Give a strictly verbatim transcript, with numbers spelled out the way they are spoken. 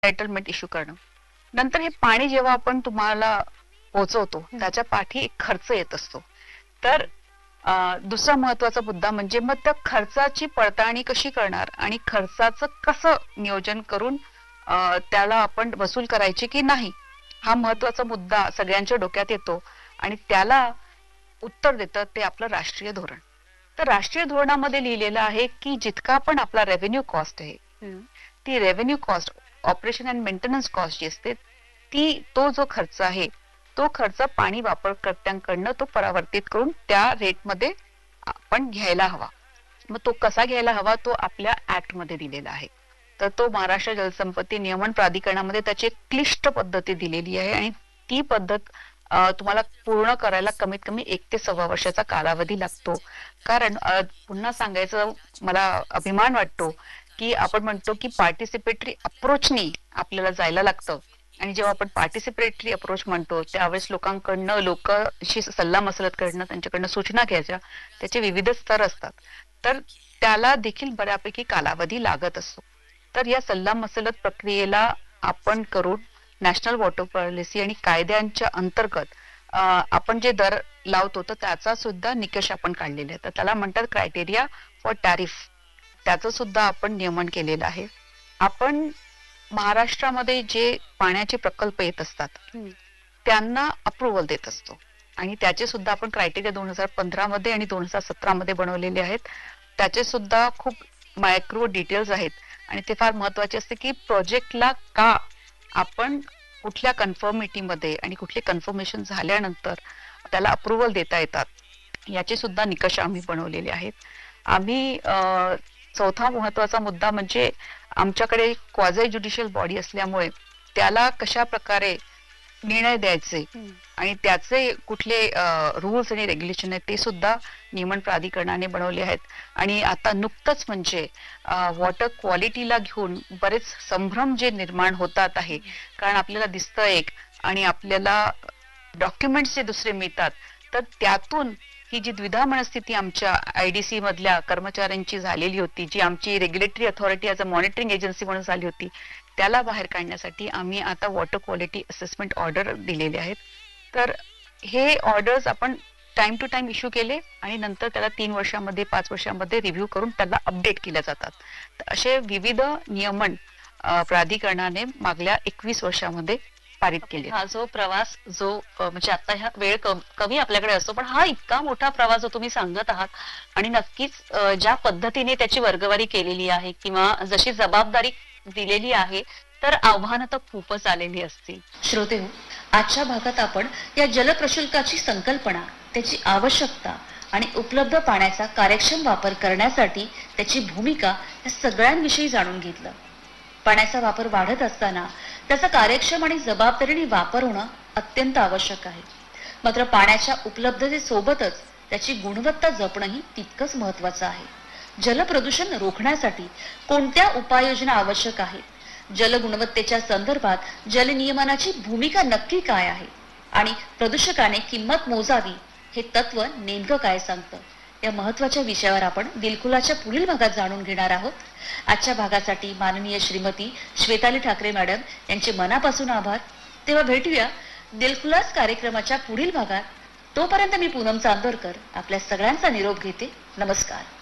Entitlement issue करणं. नंतर हे पाणी जेव्हा आपण तुम्हाला पोहोचवतो त्याच्या पाठी एक खर्च येत असतो. तर दुसरा महत्त्वाचा मुद्दा म्हणजे मग त्या खर्चाची पडताळणी कशी करणार आणि खर्चाचं कसं नियोजन करून त्याला आपण वसूल करायची की नाही, हा महत्त्वाचा मुद्दा सगळ्यांच्या डोक्यात येतो आणि त्याला उत्तर देतं ते आपलं राष्ट्रीय धोरण. तर राष्ट्रीय धोरणामध्ये लिहिलेलं आहे की जितका पण आपला रेव्हेन्यू कॉस्ट आहे ती revenue cost operation and maintenance cost जी असते ती, तो जो खर्च आहे तो खर्च पाणी वापरकर्त्यांकडनं तो परावर्तित करून त्या रेटमध्ये आपण घ्यायला हवा. मग तो कसा घ्यायला हवा तो आपल्या ऍक्ट मध्ये दिलेला आहे. तर तो महाराष्ट्र जलसंपत्ती नियमन प्राधिकरणामध्ये त्याची एक क्लिष्ट पद्धती दिलेली आहे आणि ती पद्धत तुम्हाला पूर्ण करायला कमीत कमी एक ते सव्वा वर्षाचा कालावधी लागतो. कारण पुन्हा सांगायचं मला अभिमान वाटतो की आपण म्हणतो की पार्टिसिपेटरी अप्रोचने आपल्याला जायला लागतं आणि जेव्हा आपण पार्टिसिपेटरी अप्रोच म्हणतो त्यावेळेस लोकांकडनं लोकांशी सल्ला मसलत करणं, त्यांच्याकडनं सूचना घ्यायच्या, त्याचे विविध स्तर असतात. तर त्याला देखील बऱ्यापैकी कालावधी लागत असतो. तर या सल्ला मसलत प्रक्रियेला आपण करून नॅशनल वॉटर पॉलिसी आणि कायद्यांच्या अंतर्गत आपण जे दर लावतो तर त्याचा सुद्धा निकष आपण काढलेले आहे. तर त्याला म्हणतात क्रायटेरिया फॉर टॅरिफ, त्याचं सुद्धा आपण नियमन केलेलं आहे. आपण महाराष्ट्रामध्ये जे पाण्याचे प्रकल्प येत असतात त्यांना अप्रुव्हल देत असतो आणि त्याचे सुद्धा आपण क्रायटेरिया दोन हजार पंधरा मध्ये आणि दोन हजार सतरा मध्ये बनवलेले आहेत. त्याचे सुद्धा खूप मायक्रो डिटेल्स आहेत आणि ते फार महत्वाचे असते की प्रोजेक्टला का आपण कुठल्या कन्फर्मिटी मध्ये आणि कुठले कन्फर्मेशन झाल्यानंतर त्याला अप्रुव्हल देता येतात याचे सुद्धा निकष आम्ही बनवलेले आहेत. आम्ही चौथा महत्वाचा मुद्दा म्हणजे आमच्याकडे क्वाझी ज्युडिशियल बॉडी असल्यामुळे त्याला कशा प्रकारे निर्णय द्यायचे आणि त्याचे कुठले रूल्स आणि रेग्युलेशन आहेत ते सुद्धा नियमन प्राधिकरणाने बनवले आहेत. आणि आता नुकतंच म्हणजे वॉटर क्वालिटीला घेऊन बरेच संभ्रम जे निर्माण होतात आहे, कारण आपल्याला दिसतं एक आणि आपल्याला डॉक्युमेंट्स जे दुसरे मिळतात, तर त्यातून ही जी द्विधा मनस्थिती आमच्या आयडीसी मधल्या कर्मचाऱ्यांची झालेली होती, जी आमची regulatory authority as a monitoring agency म्हणून झाली होती, त्याला बाहेर काढण्यासाठी आम्ही आता वॉटर क्वालिटी असेसमेंट ऑर्डर दिलेले आहेत. तर हे ऑर्डर्स आपण टाइम टू टाइम इश्यू केले आणि नंतर त्याला तीन वर्षांमध्ये पाच वर्षांमध्ये रिव्ह्यू करून त्याला अपडेट केल्या जातात. तर असे विविध नियमन प्राधिकरणाने मागल्या एकवीस वर्षांमध्ये पारित केले. हा जो प्रवास जो म्हणजे आता ह्या वेळ कमी आपल्याकडे असतो, पण हा इतका मोठा प्रवास जो तुम्ही सांगत आहात आणि नक्कीच ज्या पद्धतीने त्याची वर्गवारी केलेली आहे किंवा जशी जबाबदारी दिलेली आहे तर आव्हानं तर खूपच आलेली असतील. श्रोते हो, आजच्या भागात आपण या जलप्रशुल्काची संकल्पना, त्याची आवश्यकता आणि उपलब्ध पाण्याचा कार्यक्षम वापर करण्यासाठी त्याची भूमिका या सगळ्यांविषयी जाणून घेतलं. पाण्याचा वापर वाढत असताना त्याचा कार्यक्षम आणि जबाबदारीने वापर होणं अत्यंत आवश्यक आहे. मात्र पाण्याच्या उपलब्धतेसोबतच त्याची गुणवत्ता जपणंही तितकंच महत्वाचं आहे. जलप्रदूषण रोखण्यासाठी कोणत्या उपाययोजना आवश्यक आहेत, जलगुणवत्तेच्या संदर्भात जलनियमनाची भूमिका नक्की काय आहे आणि प्रदूषकाने किंमत मोजावी हे तत्व नेमकं काय सांगतं, या महत्वाच्या विषयावर आपण दिलखुलाच्या पुढील भागात जाणून घेणार आहोत. आजच्या भागासाठी माननीय श्रीमती श्वेताली ठाकरे मॅडम यांचे मनापासून आभार. तेव्हा भेटूया दिलखुलास कार्यक्रमाच्या पुढील भागात. तोपर्यंत मी पूनम चांदोरकर आपल्या सगळ्यांचा निरोप घेते. नमस्कार.